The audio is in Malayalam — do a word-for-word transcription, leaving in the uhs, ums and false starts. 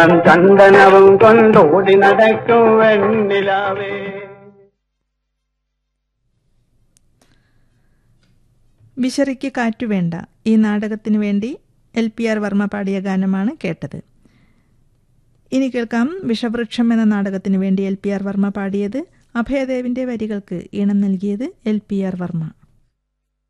ചന്ദനവും കൊണ്ടോടി നടക്കും വെണ്ണിലാവേ. വിശറിക്ക് കാറ്റുവേണ്ട ഈ നാടകത്തിനു വേണ്ടി എൽ പി ആർ വർമ്മ പാടിയ ഗാനമാണ് കേട്ടത്. ഇനി കേൾക്കാം വിഷവൃക്ഷം എന്ന നാടകത്തിനു വേണ്ടി എൽ പി ആർ വർമ്മ പാടിയത്. അഭയദേവിന്റെ വരികൾക്ക് ഈണം നൽകിയത് എൽ പി ആർ വർമ്മ.